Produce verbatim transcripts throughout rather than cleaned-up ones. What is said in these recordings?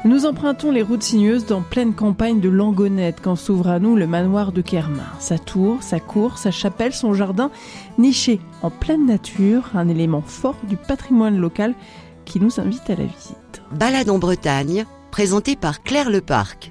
Nous empruntons les routes sinueuses dans pleine campagne de Langonette quand s'ouvre à nous le manoir de Kermin. Sa tour, sa cour, sa chapelle, son jardin, niché en pleine nature, un élément fort du patrimoine local qui nous invite à la visite. Balade en Bretagne, présentée par Claire Leparc.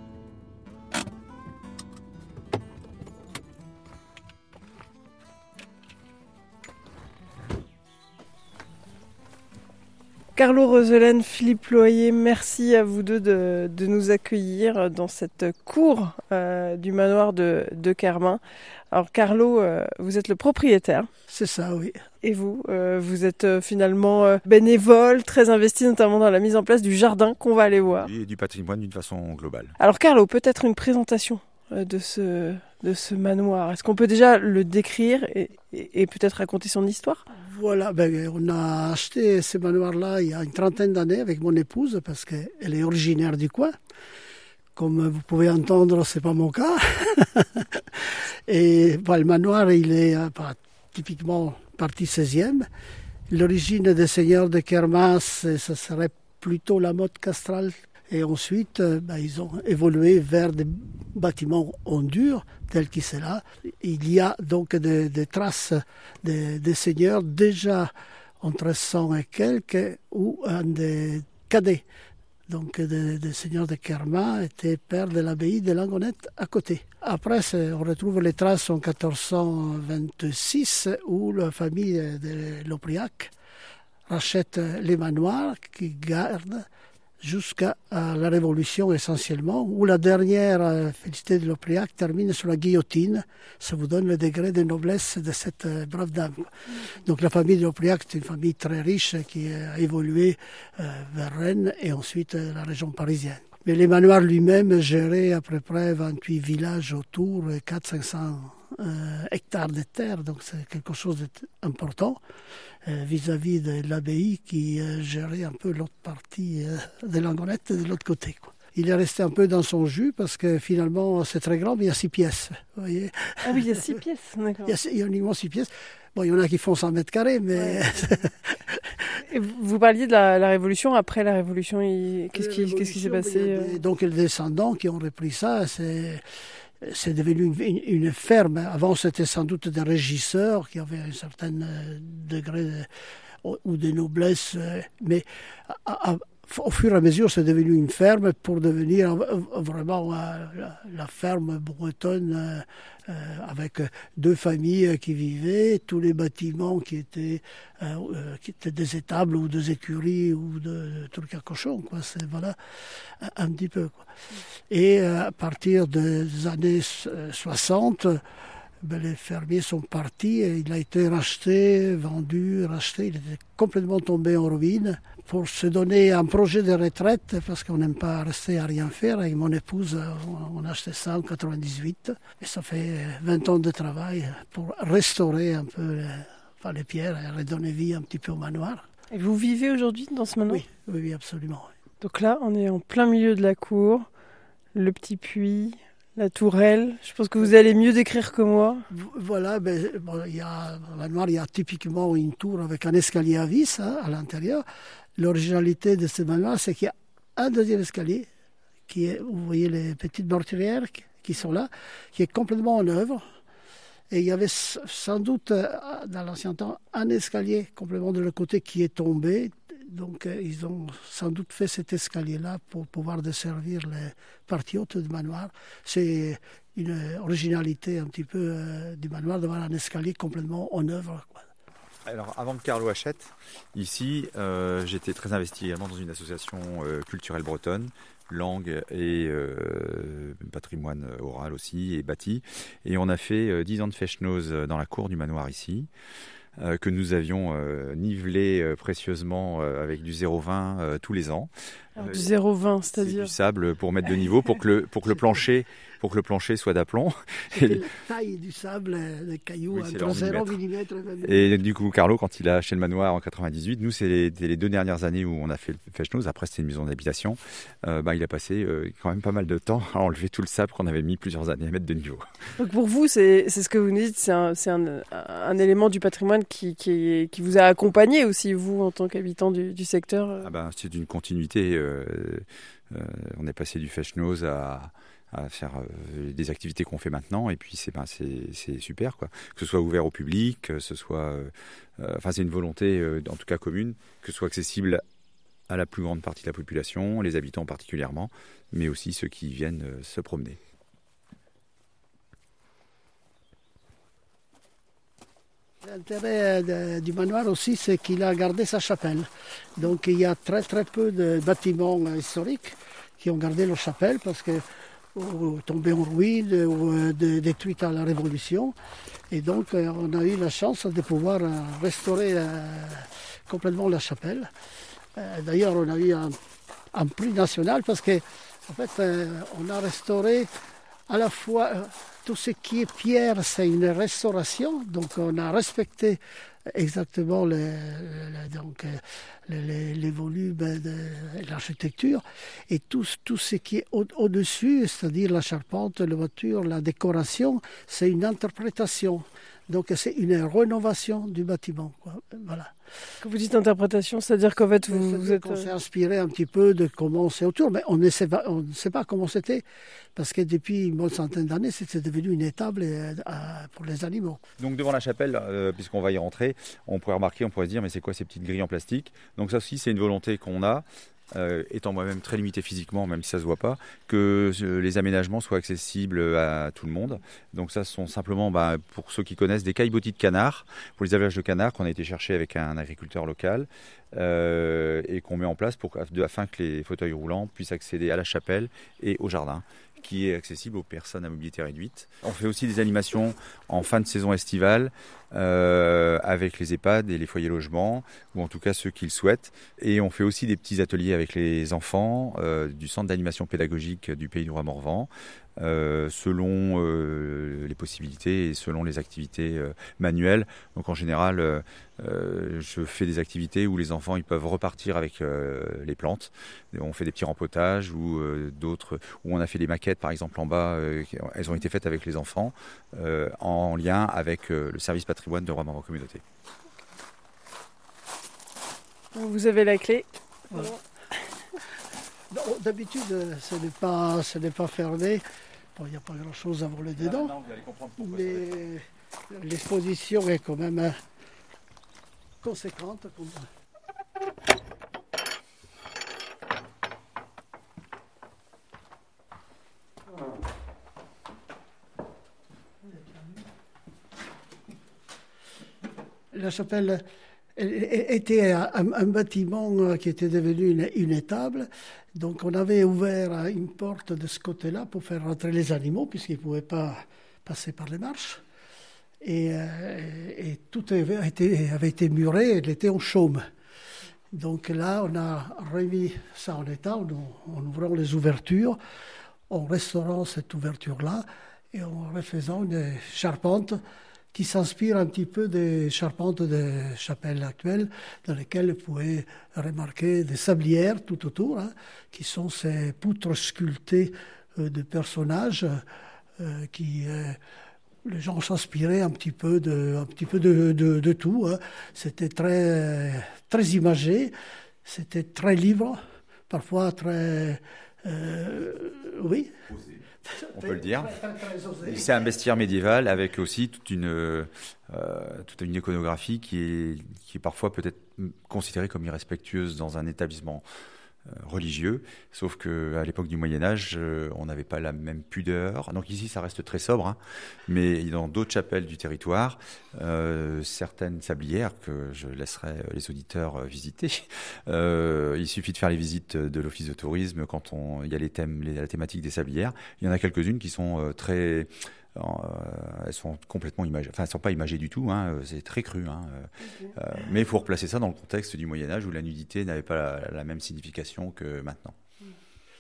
Carlo Roselaine, Philippe Loyer, merci à vous deux de, de nous accueillir dans cette cour euh, du manoir de, de Kermin. Alors Carlo, euh, vous êtes le propriétaire. C'est ça, oui. Et vous, euh, vous êtes euh, finalement euh, bénévole, très investi notamment dans la mise en place du jardin qu'on va aller voir. Et du patrimoine d'une façon globale. Alors Carlo, peut-être une présentation euh, de ce, de ce manoir. Est-ce qu'on peut déjà le décrire et, et, et peut-être raconter son histoire ? Voilà, ben, on a acheté ce manoir-là il y a une trentaine d'années avec mon épouse parce qu'elle est originaire du coin. Comme vous pouvez entendre, c'est pas mon cas. Et ben, le manoir, il est bah, typiquement partie seizième. L'origine des seigneurs de Kermin, ce serait plutôt la motte castrale. Et ensuite, ben, ils ont évolué vers des bâtiments en dur, tels qu'ils sont là. Il y a donc des, des traces des, des seigneurs déjà en treize cents et quelques, où un des cadets donc des, des seigneurs de Kermin était père de l'abbaye de Langonette à côté. Après, on retrouve les traces en quatorze cent vingt-six, où la famille de Lopriac rachète les manoirs qui gardent jusqu'à la Révolution essentiellement, où la dernière félicité de Lopriac termine sur la guillotine. Ça vous donne le degré de noblesse de cette brave dame. Donc la famille de Lopriac est une famille très riche qui a évolué euh, vers Rennes et ensuite euh, la région parisienne. Mais les manoirs lui-même géraient à peu près vingt-huit villages autour, quatre cents à cinq cents euh, hectares de terre, donc c'est quelque chose d'important euh, vis-à-vis de l'abbaye qui euh, gérait un peu l'autre partie euh, de Langonette de l'autre côté, quoi. Il est resté un peu dans son jus parce que finalement c'est très grand, mais il y a six pièces. Vous voyez. Ah oui, il y a six pièces, d'accord. Il y a, il y a uniquement six pièces. Bon, il y en a qui font cent mètres carrés, mais... Ouais. Et vous parliez de la, la Révolution. Après la Révolution, il... qu'est-ce, qui, qu'est-ce qui s'est passé des, Donc les descendants qui ont repris ça, c'est... C'est devenu une, une, une ferme. Avant, c'était sans doute des régisseurs qui avaient un certain degré de, ou de noblesse. Mais à, à, au fur et à mesure, c'est devenu une ferme pour devenir vraiment la, la ferme bretonne euh, avec deux familles qui vivaient, tous les bâtiments qui étaient, euh, qui étaient des étables ou des écuries ou de, de trucs à cochons, quoi. C'est voilà un petit peu, quoi. Et à partir des années soixante, ben, les fermiers sont partis et il a été racheté, vendu, racheté. Il était complètement tombé en ruine pour se donner un projet de retraite parce qu'on n'aime pas rester à rien faire. Avec mon épouse, on a acheté ça en quatre-vingt-dix-huit et ça fait vingt ans de travail pour restaurer un peu les, enfin, les pierres et redonner vie un petit peu au manoir. Et vous vivez aujourd'hui dans ce manoir ? Oui, oui, oui, absolument. Donc là, on est en plein milieu de la cour, le petit puits, la tourelle. Je pense que vous allez mieux décrire que moi. Voilà, ben, bon, il y a, dans le manoir, il y a typiquement une tour avec un escalier à vis, hein, à l'intérieur. L'originalité de ce manoir, c'est qu'il y a un deuxième escalier, qui est, vous voyez les petites meurtrières qui sont là, qui est complètement en œuvre. Et il y avait sans doute, dans l'ancien temps, un escalier complètement de l'autre côté qui est tombé. Donc ils ont sans doute fait cet escalier-là pour pouvoir desservir les parties hautes du manoir. C'est une originalité un petit peu euh, du manoir d'avoir un escalier complètement en œuvre, quoi. Alors avant que Carlo achète, ici euh, j'étais très investi également dans une association euh, culturelle bretonne, langue et euh, patrimoine oral aussi et bâti. Et on a fait euh, dix ans de fèche-noz dans la cour du manoir ici. Euh, que nous avions euh, nivelé euh, précieusement euh, avec du zéro virgule vingt euh, tous les ans. Alors, du zéro virgule vingt, c'est-à-dire c'est du sable pour mettre de niveau, pour que le, pour que le plancher, pour que le plancher soit d'aplomb. C'était la taille du sable, des cailloux, oui, entre zéro millimètre et du coup, Carlo, quand il a acheté le manoir en quatre-vingt-dix-huit, nous, c'est les, les deux dernières années où on a fait le Festschnoz. Après, c'était une maison d'habitation. Euh, bah, il a passé euh, quand même pas mal de temps à enlever tout le sable qu'on avait mis plusieurs années à mettre de niveau. Donc pour vous, c'est, c'est ce que vous nous dites, c'est un, c'est un, un élément du patrimoine qui, qui, qui vous a accompagné aussi, vous, en tant qu'habitant du, du secteur. Ah ben, c'est une continuité. Euh, euh, on est passé du Festschnoz à... à faire euh, des activités qu'on fait maintenant, et puis c'est ben, c'est, c'est super, quoi. Que ce soit ouvert au public, que ce soit euh, euh, enfin c'est une volonté euh, en tout cas commune, que ce soit accessible à la plus grande partie de la population, les habitants particulièrement, mais aussi ceux qui viennent euh, se promener. L'intérêt de, du manoir aussi, c'est qu'il a gardé sa chapelle. Donc il y a très très peu de bâtiments historiques qui ont gardé leur chapelle parce que ou tombées en ruine ou euh, de, détruites à la Révolution. Et donc euh, on a eu la chance de pouvoir euh, restaurer euh, complètement la chapelle. Euh, d'ailleurs on a eu un, un prix national parce que en fait euh, on a restauré à la fois euh, tout ce qui est pierre, c'est une restauration, donc on a respecté exactement les, les, donc, les, les volumes de l'architecture, et tout, tout ce qui est au, au-dessus, c'est-à-dire la charpente, la voiture, la décoration, c'est une interprétation. Donc c'est une rénovation du bâtiment, quoi. Voilà. Quand vous dites interprétation, c'est-à-dire qu'en fait vous, vous êtes... On s'est inspiré un petit peu de comment c'est autour, mais on ne sait pas, on ne sait pas comment c'était, parce que depuis une bonne centaine d'années, c'était devenu une étable pour les animaux. Donc devant la chapelle, euh, puisqu'on va y rentrer, on pourrait remarquer, on pourrait se dire, mais c'est quoi ces petites grilles en plastique? Donc ça aussi, c'est une volonté qu'on a. Euh, étant moi-même très limité physiquement, même si ça ne se voit pas, que euh, les aménagements soient accessibles à tout le monde. Donc ça, ce sont simplement, bah, pour ceux qui connaissent, des caillebotis de canard, pour les élevages de canards qu'on a été chercher avec un agriculteur local euh, et qu'on met en place pour, afin que les fauteuils roulants puissent accéder à la chapelle et au jardin, qui est accessible aux personnes à mobilité réduite. On fait aussi des animations en fin de saison estivale euh, avec les EHPAD et les foyers logements, ou en tout cas ceux qui le souhaitent. Et on fait aussi des petits ateliers avec les enfants euh, du centre d'animation pédagogique du Pays du Roi Morvan, euh, selon euh, les possibilités et selon les activités euh, manuelles. Donc en général, euh, euh, je fais des activités où les enfants ils peuvent repartir avec euh, les plantes. On fait des petits rempotages ou euh, d'autres, où on a fait des maquettes par exemple en bas, euh, elles ont été faites avec les enfants euh, en lien avec euh, le service patrimoine de Roi Morvan Communauté. Vous avez la clé. Voilà. Non, d'habitude, ce n'est pas, ce n'est pas fermé. Bon, il n'y a pas grand-chose à voler dedans. Ah, non, vous allez comprendre pourquoi. Mais l'exposition est quand même conséquente. Comme... La chapelle était un, un bâtiment qui était devenu une, une étable. Donc on avait ouvert une porte de ce côté-là pour faire rentrer les animaux, puisqu'ils ne pouvaient pas passer par les marches. Et, et tout avait été, avait été muré, il était en chaume. Donc là, on a remis ça en état en, en ouvrant les ouvertures, en restaurant cette ouverture-là et en refaisant une charpente qui s'inspire un petit peu des charpentes des chapelles actuelles, dans lesquelles vous pouvez remarquer des sablières tout autour, hein, qui sont ces poutres sculptées euh, de personnages euh, qui... Euh, les gens s'inspiraient un petit peu de, un petit peu de, de, de tout. Hein. C'était très, très imagé, c'était très libre, parfois très... Euh, oui. On peut le dire. C'est un bestiaire médiéval avec aussi toute une, euh, toute une iconographie qui est, qui est parfois peut-être considérée comme irrespectueuse dans un établissement religieux, sauf qu'à l'époque du Moyen-Âge, euh, on n'avait pas la même pudeur. Donc ici, ça reste très sobre, hein, mais dans d'autres chapelles du territoire, euh, certaines sablières que je laisserai les auditeurs visiter, euh, il suffit de faire les visites de l'office de tourisme quand on, il y a les thèmes, les, la thématique des sablières. Il y en a quelques-unes qui sont euh, très... Euh, elles sont complètement imagées, enfin elles ne sont pas imagées du tout, hein, c'est très cru, hein, okay. euh, mais il faut replacer ça dans le contexte du Moyen-Âge où la nudité n'avait pas la, la même signification que maintenant.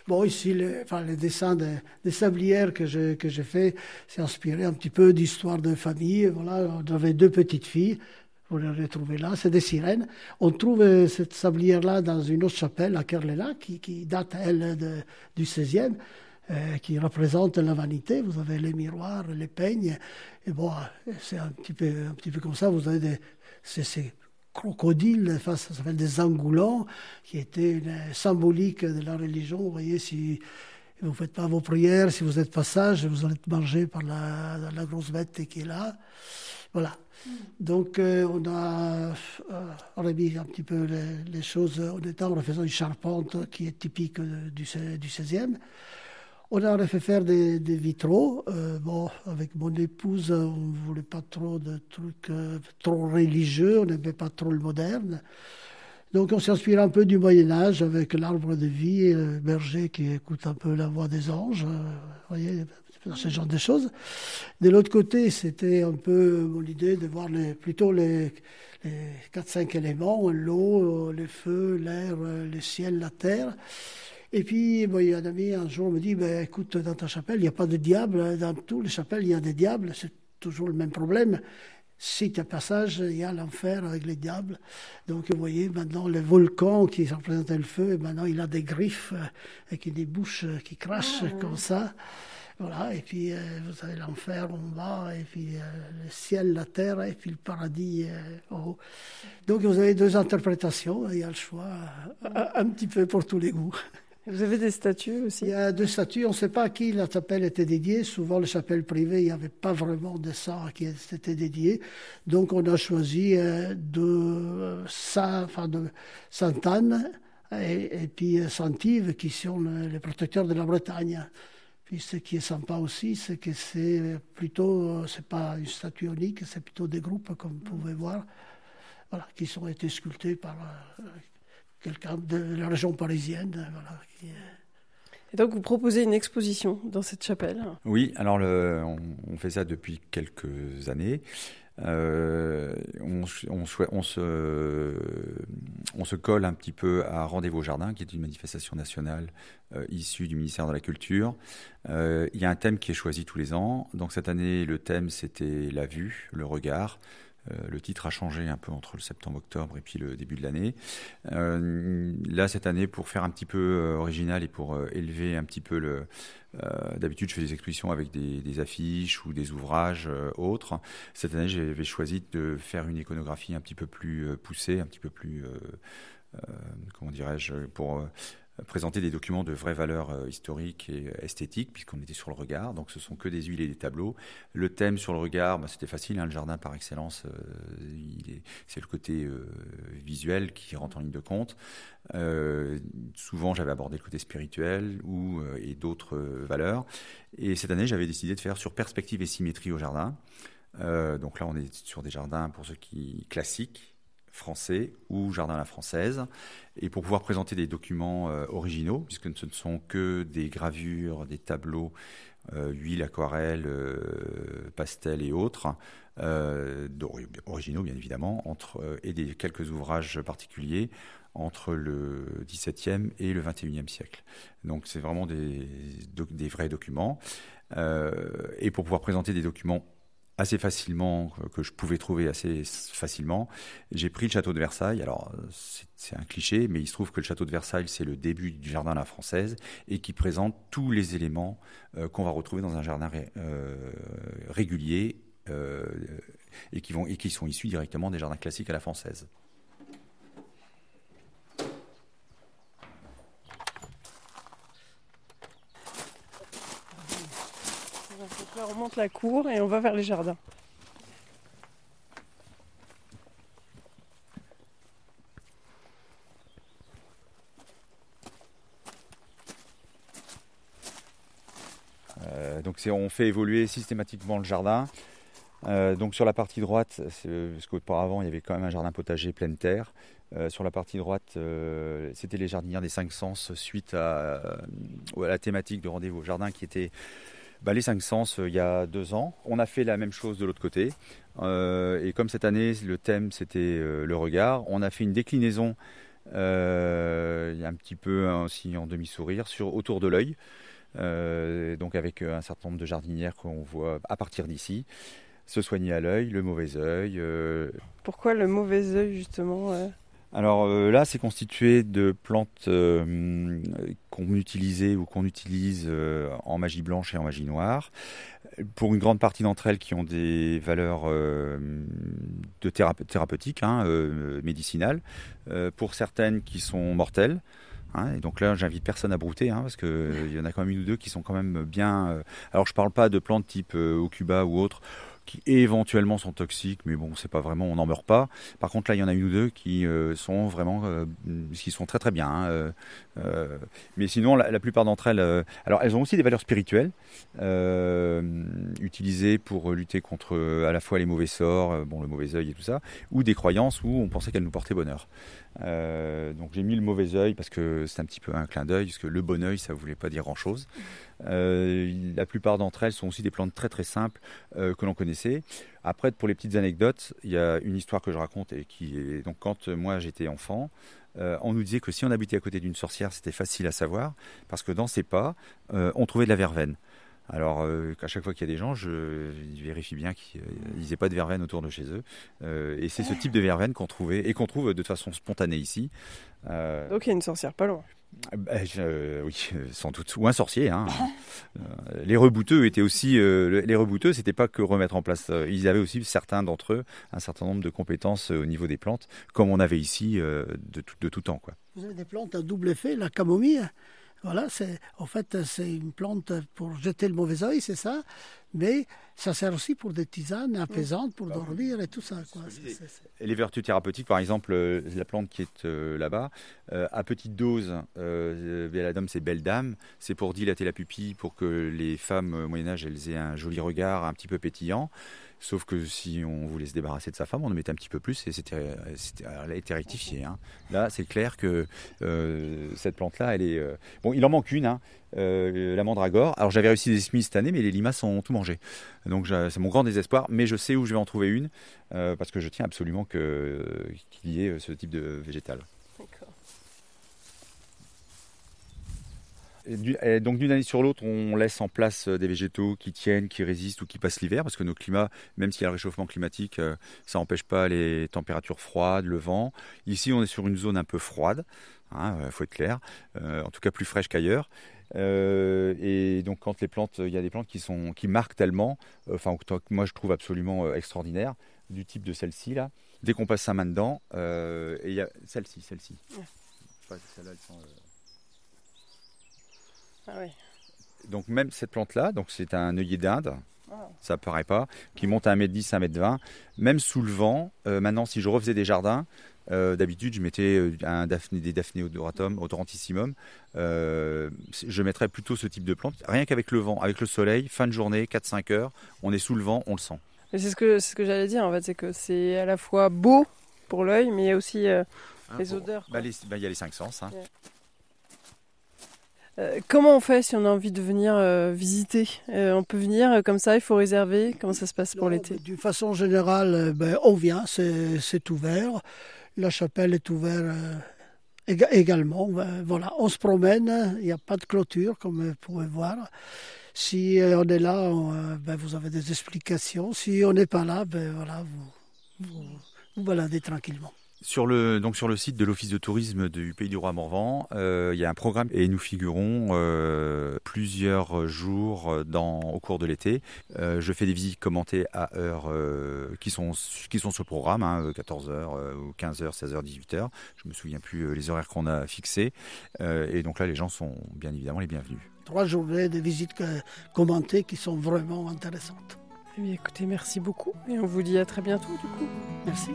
Bon, ici, le, enfin, le dessin des, des sablières que je, que j'ai fait, c'est inspiré un petit peu d'histoire de famille. Voilà, on avait deux petites filles. Vous les retrouvez là, c'est des sirènes. On trouve cette sablière-là dans une autre chapelle à Kerlela, qui, qui date, elle, de, du seizième, euh, qui représente la vanité. Vous avez les miroirs, les peignes. Et bon, c'est un petit peu, un petit peu comme ça. Vous avez des, c'est, c'est crocodiles, enfin, ça s'appelle des angoulants, qui étaient une symbolique de la religion. Vous voyez, si vous ne faites pas vos prières, si vous êtes pas sage, vous allez être mangé par la, la grosse bête qui est là. Voilà. Donc, euh, on a euh, remis un petit peu les, les choses en état en faisant une charpente qui est typique du, du seizième. On a refait faire des, des vitraux. Euh, bon, avec mon épouse, on ne voulait pas trop de trucs euh, trop religieux, on n'aimait pas trop le moderne. Donc, on s'est inspiré un peu du Moyen-Âge avec l'arbre de vie et le berger qui écoute un peu la voix des anges. Vous voyez, ce genre de choses. De l'autre côté, c'était un peu mon idée de voir les, plutôt les, les quatre cinq éléments, l'eau, le feu, l'air, le ciel, la terre. Et puis, bon, il y a un ami un jour me dit, ben, écoute, dans ta chapelle, il n'y a pas de diable. Dans toutes les chapelles, il y a des diables. C'est toujours le même problème. Si tu as passage, il y a l'enfer avec les diables. Donc, vous voyez, maintenant, le volcan qui représentait le feu, maintenant, il a des griffes avec des bouches qui crachent ah, comme ça. Voilà, et puis, euh, vous avez l'enfer en bas, et puis euh, le ciel, la terre, et puis le paradis euh, en haut. Donc, vous avez deux interprétations. Il y a le choix un, un petit peu pour tous les goûts. Vous avez des statues aussi? Il y a deux statues. On ne sait pas à qui la chapelle était dédiée. Souvent, les chapelles privées, il n'y avait pas vraiment de ça à qui était dédié. Donc, on a choisi euh, de, Saint, enfin de Sainte-Anne et, et puis Saint-Yves, qui sont les protecteurs de la Bretagne. Puis, ce qui est sympa aussi, c'est que c'est plutôt, c'est pas une statue unique, c'est plutôt des groupes, comme vous pouvez voir, voilà, qui sont été sculptés par euh, quelqu'un de la région parisienne. Voilà, qui... Et donc, vous proposez une exposition dans cette chapelle? Oui, alors le, on, on fait ça depuis quelques années. Euh, on, on, on, se, on se colle un petit peu à Rendez-vous au Jardin, qui est une manifestation nationale euh, issue du ministère de la Culture. Euh, il y a un thème qui est choisi tous les ans. Donc cette année, le thème, c'était la vue, le regard. Euh, le titre a changé un peu entre le septembre-octobre et puis le début de l'année. Euh, là, cette année, pour faire un petit peu euh, original et pour euh, élever un petit peu le... Euh, d'habitude, je fais des expositions avec des, des affiches ou des ouvrages euh, autres. Cette année, j'avais choisi de faire une iconographie un petit peu plus euh, poussée, un petit peu plus, euh, euh, comment dirais-je, pour... Euh, présenter des documents de vraie valeur euh, historique et esthétique, puisqu'on était sur le regard. Donc, ce sont que des huiles et des tableaux. Le thème sur le regard, bah, c'était facile. Hein, le jardin, par excellence, euh, il est, c'est le côté euh, visuel qui rentre en ligne de compte. Euh, souvent, j'avais abordé le côté spirituel ou, euh, et d'autres euh, valeurs. Et cette année, j'avais décidé de faire sur perspective et symétrie au jardin. Euh, donc là, on est sur des jardins, pour ceux qui classiques, français ou jardin à la française, et pour pouvoir présenter des documents euh, originaux, puisque ce ne sont que des gravures, des tableaux, euh, huile, aquarelle, euh, pastel et autres, euh, originaux bien évidemment, entre, euh, et des quelques ouvrages particuliers entre le dix-septième et le vingt et unième siècle. Donc c'est vraiment des, des vrais documents. Euh, et pour pouvoir présenter des documents assez facilement, que je pouvais trouver assez facilement, j'ai pris le château de Versailles. Alors, c'est, c'est un cliché, mais il se trouve que le château de Versailles, c'est le début du jardin à la française et qui présente tous les éléments euh, qu'on va retrouver dans un jardin ré, euh, régulier euh, et, qui vont, et qui sont issus directement des jardins classiques à la française. Là, on remonte la cour et on va vers les jardins. Euh, donc c'est, on fait évoluer systématiquement le jardin. Euh, donc sur la partie droite, c'est, parce qu'auparavant il y avait quand même un jardin potager pleine terre. Euh, sur la partie droite, euh, c'était les jardinières des cinq sens suite à, à la thématique de Rendez-vous au Jardin qui était bah, les cinq sens euh, il y a deux ans. On a fait la même chose de l'autre côté. Euh, et comme cette année, le thème c'était euh, le regard, on a fait une déclinaison euh, un petit peu aussi en demi-sourire, sur, autour de l'œil. Euh, donc avec un certain nombre de jardinières qu'on voit à partir d'ici. Se soigner à l'œil, le mauvais œil. Euh... Pourquoi le mauvais œil justement euh... Alors euh, là, c'est constitué de plantes euh, qu'on utilisait ou qu'on utilise euh, en magie blanche et en magie noire. Pour une grande partie d'entre elles qui ont des valeurs euh, de théra- thérapeutiques, hein, euh, médicinales. Euh, pour certaines qui sont mortelles. Hein, et donc là, j'invite personne à brouter, hein, parce qu'il euh, y en a quand même une ou deux qui sont quand même bien... Euh... Alors je ne parle pas de plantes type euh, Aucuba ou autres, qui éventuellement sont toxiques, mais bon, c'est pas vraiment, on n'en meurt pas. Par contre, là, il y en a une ou deux qui euh, sont vraiment, euh, qui sont très très bien. Hein, euh, euh, mais sinon, la, la plupart d'entre elles, euh, alors elles ont aussi des valeurs spirituelles, euh, utilisées pour lutter contre euh, à la fois les mauvais sorts, euh, bon, le mauvais œil et tout ça, ou des croyances où on pensait qu'elles nous portaient bonheur. Euh, donc j'ai mis le mauvais œil parce que c'est un petit peu un clin d'œil, parce que le bon œil, ça voulait pas dire grand-chose. Euh, la plupart d'entre elles sont aussi des plantes très très simples euh, que l'on connaissait. Après, pour les petites anecdotes, il y a une histoire que je raconte et qui est donc quand moi j'étais enfant, euh, on nous disait que si on habitait à côté d'une sorcière, c'était facile à savoir parce que dans ses pas, euh, on trouvait de la verveine. Alors, euh, à chaque fois qu'il y a des gens, je, je vérifie bien qu'ils n'aient pas de verveine autour de chez eux. Euh, et c'est ce type de verveine qu'on trouvait et qu'on trouve de façon spontanée ici. Euh, Donc il y a une sorcière pas loin. Ben, je, oui, sans doute. Ou un sorcier. Hein. euh, les rebouteux étaient aussi. Euh, les rebouteux, c'était pas que remettre en place. Euh, ils avaient aussi certains d'entre eux un certain nombre de compétences euh, au niveau des plantes, comme on avait ici euh, de, tout, de tout temps, quoi. Vous avez des plantes à double effet, la camomille. Voilà, c'est, en fait, c'est une plante pour jeter le mauvais œil, c'est ça. Mais ça sert aussi pour des tisanes apaisantes, pour dormir et tout ça, quoi. C'est, c'est, c'est... Et les vertus thérapeutiques, par exemple, euh, la plante qui est euh, là-bas, euh, à petite dose, euh, Belladum, c'est belle dame, c'est pour dilater la pupille, pour que les femmes au Moyen-Âge, elles aient un joli regard un petit peu pétillant. Sauf que si on voulait se débarrasser de sa femme, on en mettait un petit peu plus et c'était, c'était, elle a été rectifiée. Hein. Là, c'est clair que euh, cette plante-là, elle est... Euh... Bon, il en manque une, hein, euh, la mandragore. Alors, j'avais réussi des semis cette année, mais les limaces ont tout mangé. Donc, c'est mon grand désespoir. Mais je sais où je vais en trouver une euh, parce que je tiens absolument que, qu'il y ait ce type de végétal. D'accord. Et donc d'une année sur l'autre, on laisse en place des végétaux qui tiennent, qui résistent ou qui passent l'hiver, parce que nos climats, même s'il y a le réchauffement climatique, ça n'empêche pas les températures froides, le vent. Ici, on est sur une zone un peu froide, hein, faut être clair, euh, en tout cas plus fraîche qu'ailleurs. Euh, et donc quand les plantes, il y a des plantes qui sont, qui marquent tellement, euh, enfin moi je trouve absolument euh, extraordinaire, du type de celle-ci là. Dès qu'on passe sa main dedans, euh, et il y a celle-ci, celle-ci. Ouais. Enfin, celle-là, elles sont, euh... Ah oui. Donc même cette plante-là, donc c'est un œillet d'Inde, oh. Ça paraît pas, qui monte à un mètre dix, un mètre vingt, même sous le vent. Euh, maintenant, si je refaisais des jardins, euh, d'habitude je mettais un daphné, des Daphné odoratum, odorantissimum, euh, je mettrais plutôt ce type de plante, rien qu'avec le vent, avec le soleil, fin de journée, quatre à cinq heures, on est sous le vent, on le sent. Mais c'est ce que, c'est ce que j'allais dire en fait, c'est que c'est à la fois beau pour l'œil, mais il y a aussi euh, hein, les pour, odeurs. Bah, les, bah, y a les cinq sens. Hein. Yeah. Euh, comment on fait si on a envie de venir euh, visiter euh, On peut venir euh, comme ça, il faut réserver. Comment ça se passe pour non, l'été? D'une façon générale, ben, on vient, c'est, c'est ouvert. La chapelle est ouverte euh, ég- également. Ben, voilà, on se promène, il n'y a pas de clôture comme vous pouvez voir. Si on est là, on, ben, vous avez des explications. Si on n'est pas là, ben, voilà, vous, vous, vous baladez tranquillement. Sur le, donc sur le site de l'Office de tourisme du Pays du Roi Morvan, euh, il y a un programme et nous figurons euh, plusieurs jours dans, au cours de l'été. Euh, je fais des visites commentées à heures euh, qui, sont, qui sont sur le programme, hein, quatorze heures, euh, ou quinze heures, seize heures, dix-huit heures. Je ne me souviens plus euh, les horaires qu'on a fixés. Euh, et donc là, les gens sont bien évidemment les bienvenus. Trois journées de visites commentées qui sont vraiment intéressantes. Eh bien, écoutez, merci beaucoup et on vous dit à très bientôt du coup. Merci.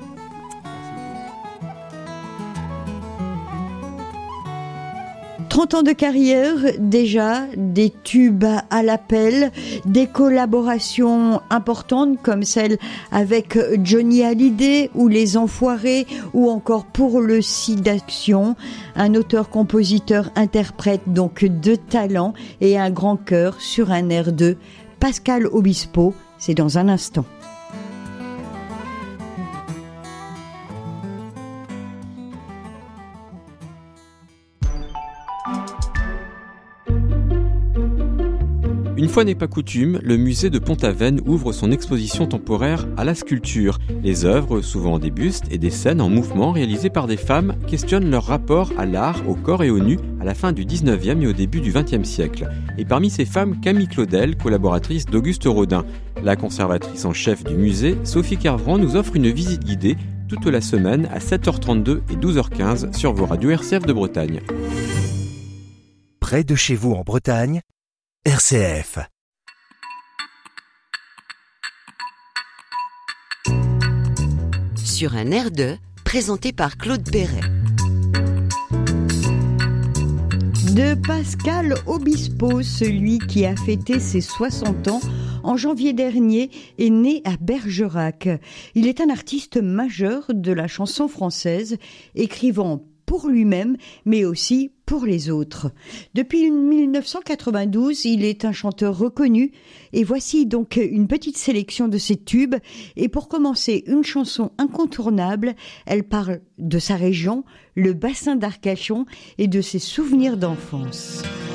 trente ans de carrière, déjà, des tubes à l'appel, des collaborations importantes comme celle avec Johnny Hallyday ou Les Enfoirés ou encore Pour le site d'action. Un auteur-compositeur-interprète donc de talent et un grand cœur sur un air de Pascal Obispo. C'est dans un instant. Une fois n'est pas coutume, le musée de Pont-Aven ouvre son exposition temporaire à la sculpture. Les œuvres, souvent des bustes et des scènes en mouvement réalisées par des femmes, questionnent leur rapport à l'art, au corps et au nu à la fin du dix-neuvième et au début du vingtième siècle. Et parmi ces femmes, Camille Claudel, collaboratrice d'Auguste Rodin. La conservatrice en chef du musée, Sophie Kervran, nous offre une visite guidée toute la semaine à sept heures trente-deux et douze heures quinze sur vos radios R C F de Bretagne. Près de chez vous en Bretagne, R C F. Sur un air de, présenté par Claude Perret. De Pascal Obispo, celui qui a fêté ses soixante ans en janvier dernier, est né à Bergerac. Il est un artiste majeur de la chanson française, écrivant pour lui-même, mais aussi pour les autres. Depuis mille neuf cent quatre-vingt-douze, il est un chanteur reconnu, et voici donc une petite sélection de ses tubes. Et pour commencer, une chanson incontournable, elle parle de sa région, le bassin d'Arcachon, et de ses souvenirs d'enfance.